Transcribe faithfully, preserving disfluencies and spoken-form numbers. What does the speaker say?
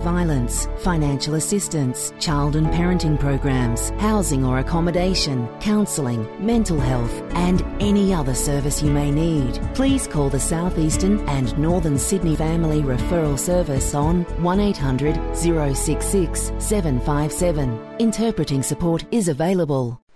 violence, financial assistance, child and parenting programs, housing or accommodation, counselling, mental health, and any other service you may need. Please call the South Eastern and Northern Sydney Family Referral Service on one eight hundred, zero six six, seven five seven. Interpreting support is available.